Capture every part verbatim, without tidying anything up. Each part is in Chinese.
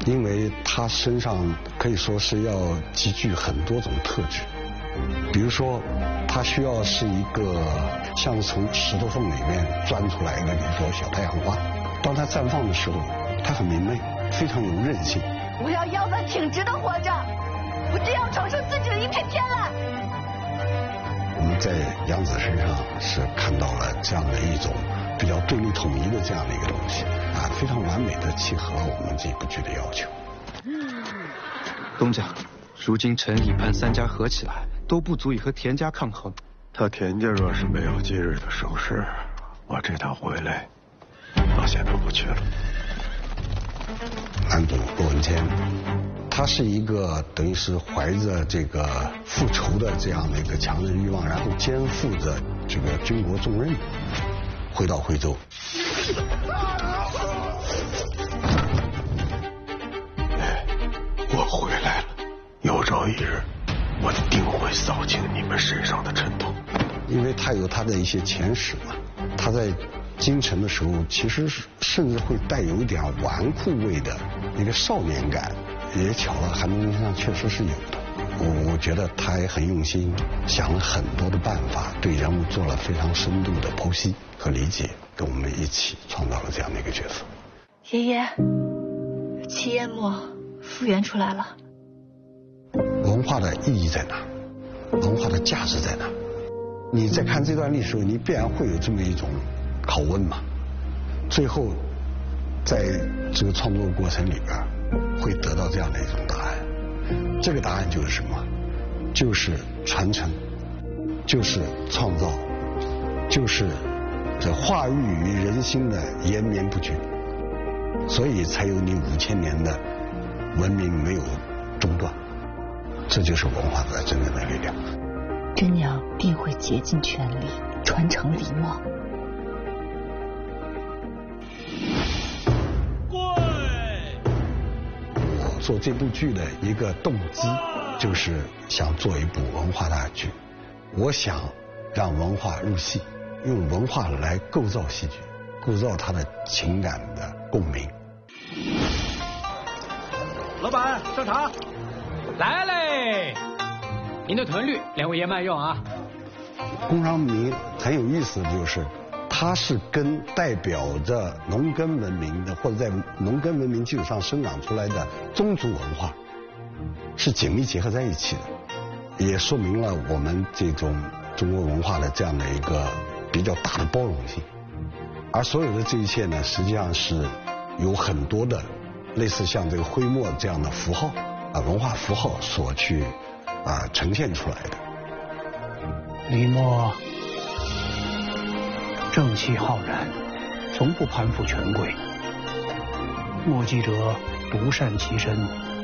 因为他身上可以说是要集聚很多种特质，比如说他需要是一个像从石头缝里面钻出来的一朵小太阳花，当它绽放的时候，它很明媚，非常有韧性。 我要腰板挺直的活着，我这样长生自己的一片天来。 我们在杨子身上是看到了这样的一种比较对立统一的这样的一个东西啊，非常完美的契合了我们这部剧的要求。 东家，如今陈李潘三家合起来都不足以和田家抗衡。 他田家若是没有今日的手势，我这趟回来到现在不去了。 男主骆文谦，他是一个等于是怀着这个复仇的这样的一个强烈欲望，然后肩负着这个军国重任，回到徽州。 哎，我回来了，有朝一日我定会扫清你们身上的尘土。 因为他有他的一些前史嘛，他在京城的时候，其实甚至会带有一点纨绔味的一个少年感。也巧了，韩东君身上确实是有的。我我觉得他也很用心，想了很多的办法，对人物做了非常深度的剖析和理解，跟我们一起创造了这样的一个角色。 爷爷，齐烟墨复原出来了。 文化的意义在哪？文化的价值在哪？你在看这段历史，你必然会有这么一种拷问嘛。最后，在这个创作过程里边，会得到这样的一种答案。这个答案就是什么？就是传承，就是创造，就是这化育于人心的延绵不绝。所以才有你五千年的文明没有中断。这就是文化的真正的力量。 真娘定会竭尽全力传承李墨。 我做这部剧的一个动机，就是想做一部文化大剧。我想让文化入戏，用文化来构造戏剧，构造它的情感的共鸣。 老板上茶， 来嘞！您的豚绿，两位爷慢用啊。 工商民很有意思的就是，它是跟代表着农耕文明的，或者在农耕文明基础上生长出来的宗族文化，是紧密结合在一起的，也说明了我们这种中国文化的这样的一个比较大的包容性。而所有的这一切呢，实际上是有很多的类似像这个徽墨这样的符号啊，文化符号所去啊呈现出来的。 李墨正气浩然，从不攀附权贵。墨迹者独善其身，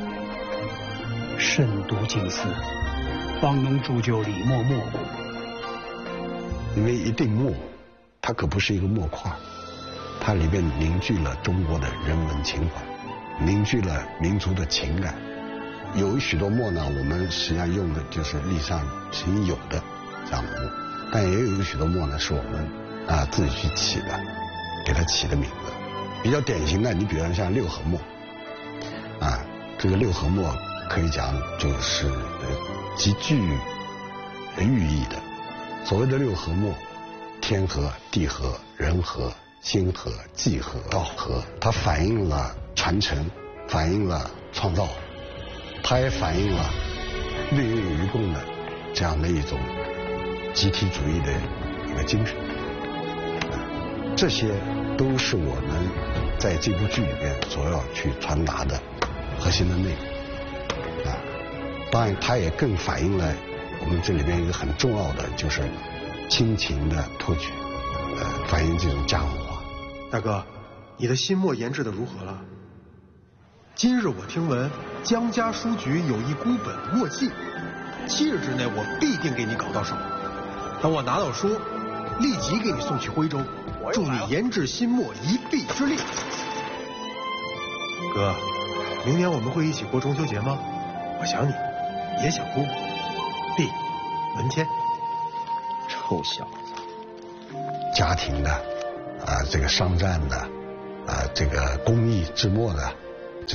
慎独静思，方能铸就李墨墨骨。 因为一定墨，它可不是一个墨块，它里面凝聚了中国的人文情怀，凝聚了民族的情感。有许多墨呢，我们实际上用的就是历史上曾经有的这样的墨，但也有许多墨呢是我们啊自己去起的，给它起的名字。比较典型的，你比方像六合墨，啊，这个六合墨可以讲就是呃极具寓意的。所谓的六合墨，天合、地合、人合、心合、地合、道合，它反映了传承，反映了创造，它也反映了略有余共的这样的一种集体主义的一个精神。这些都是我们在这部剧里面所要去传达的核心的内容。啊，当然它也更反映了我们这里面一个很重要的，就是亲情的托举，呃，反映这种家文化。 大哥，你的新墨研制的如何了？今日我听闻江家书局有一孤本墨迹，七日之内我必定给你搞到手。等我拿到书，立即给你送去徽州，助你研制新墨一臂之力。哥，明年我们会一起过中秋节吗？我想你，也想姑。弟，文谦。 臭小子！ 家庭的，啊，这个商战的，啊，这个工艺制墨的，这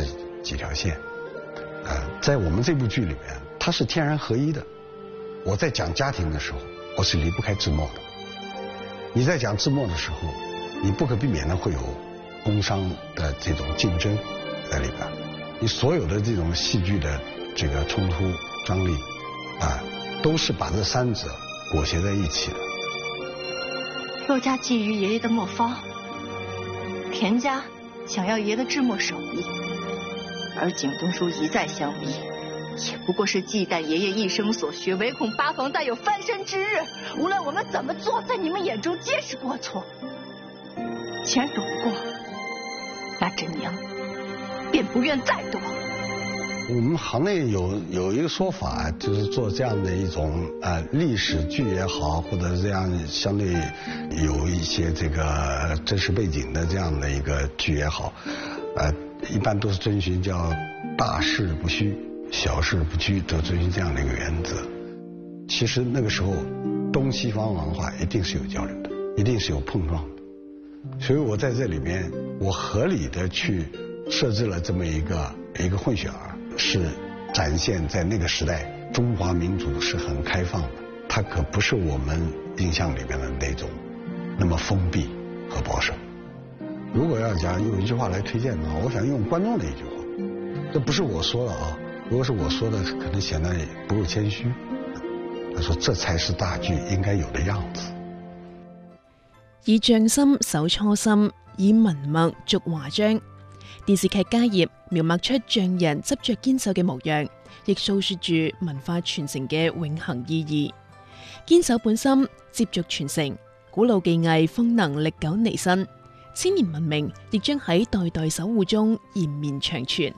几条线。呃，在我们这部剧里面，它是天然合一的。我在讲家庭的时候，我是离不开志墨的。你在讲志墨的时候，你不可避免的会有工商的这种竞争在里边。你所有的这种戏剧的这个冲突张力啊，都是把这三者裹挟在一起的。 陆家觊觎爷爷的墨方，田家想要爷爷的制墨手艺，而景东叔一再相逼，也不过是忌惮爷爷一生所学，唯恐八房带有翻身之日。无论我们怎么做，在你们眼中皆是过错。既然躲不过，那朕娘便不愿再躲。 我们行内有有一个说法，就是做这样的一种呃历史剧也好，或者这样相对有一些这个真实背景的这样的一个剧也好，呃，一般都是遵循叫大事不虚，小事不拘，都遵循这样的一个原则。其实那个时候，东西方文化一定是有交流的，一定是有碰撞的。所以我在这里面，我合理的去设置了这么一个一个混血儿，是展现在那个时代中华民族是很开放的，它可不是我们印象里面的那种那么封闭和保守。如果要讲用一句话来推荐的话，我想用观众的一句话，这不是我说的啊，如果是我说的，可能显得不够谦虚。他说这才是大劇應該有的樣子。 以匠心守初心，以文墨續華章。電視劇家業描摹出匠人執着堅守嘅模樣，亦訴說住文化傳承嘅永恆意義。堅守本心，接續傳承，古老技藝方能歷久彌新，千年文明亦將喺代代守護中延綿長存。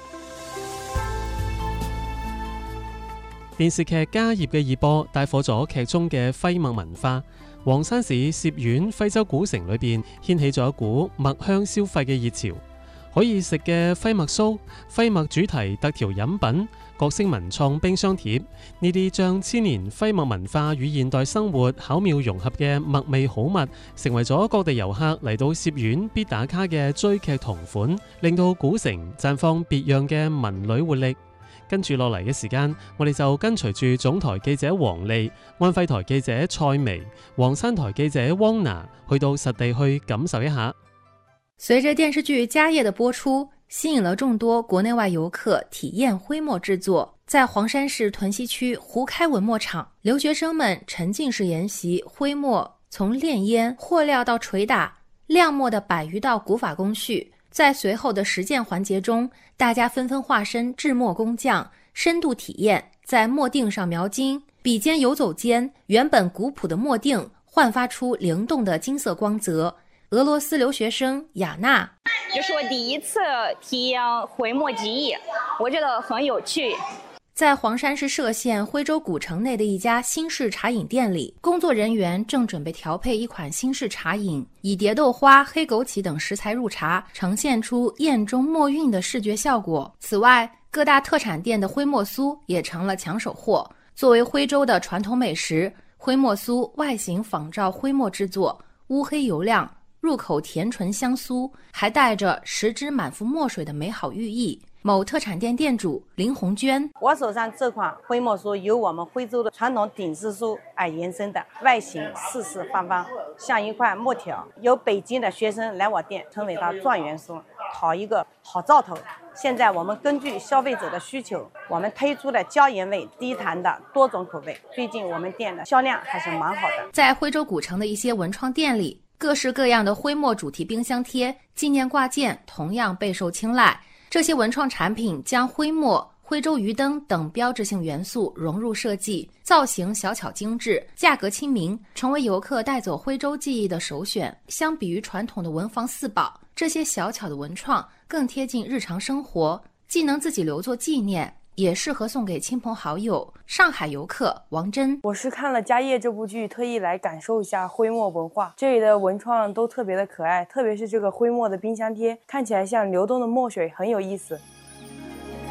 電視劇《家業》嘅熱播帶火咗劇中嘅徽墨文化。黃山市澀縣徽州古城裏邊掀起咗一股墨香消費嘅熱潮，可以食嘅徽墨酥、徽墨主題特調飲品、各式文創冰箱貼，呢啲將千年徽墨文化與現代生活巧妙融合嘅墨味好物，成為咗各地遊客嚟到澀縣必打卡嘅追劇同款，令到古城綻放別樣嘅文旅活力。跟住落嚟嘅時間，我哋就跟隨住總台記者黃麗、安徽台記者蔡薇、黃山台記者汪娜去到實地去感受一下。 隨着電視劇《家業》的播出，吸引了眾多國內外遊客體驗徽墨製作。在黃山市屯溪區胡開文墨廠，留學生們沉浸式研習徽墨從煉煙、和料到捶打、亮墨的百餘道古法工序。在隨後的實踐環節中，大家紛紛化身制墨工匠，深度體驗在墨锭上描金，筆尖游走間，原本古樸的墨锭煥發出靈動的金色光澤。俄羅斯留學生雅娜， 這是我第一次體驗徽墨技藝，我覺得很有趣。 在黃山市歙縣徽州古城內的一家新式茶飲店裡，工作人員正準備調配一款新式茶飲，以蝶豆花、黑枸杞等食材入茶，呈現出宴中墨韻的視覺效果。此外，各大特產店的徽墨酥也成了搶手貨。作為徽州的傳統美食，徽墨酥外形仿照徽墨製作，烏黑油亮，入口甜醇香酥，還帶着食之滿腹墨水的美好寓意。某特產店店主林紅娟， 我手上這款徽墨酥由我們徽州的傳統鼎式酥而延伸的，外形四四方方，像一塊墨條。有北京的學生來我店，稱為它狀元酥，討一個好兆頭。現在我們根據消費者的需求，我們推出了椒鹽味、低糖的多種口味。最近我們店的銷量還是蠻好的。 在徽州古城的一些文創店裡，各式各樣的徽墨主題冰箱貼、紀念掛件同樣備受青睞。這些文創產品將徽墨、徽州魚燈等標誌性元素融入設計，造型小巧精緻，價格親民，成為遊客帶走徽州記憶的首選。相比於傳統的文房四寶，這些小巧的文創更貼近日常生活，既能自己留作紀念，也適合送給親朋好友。上海遊客王真， 我是看了《家業》這部劇，特意來感受一下徽墨文化。這裡的文創都特別的可愛，特別是這個徽墨的冰箱貼，看起來像流動的墨水，很有意思。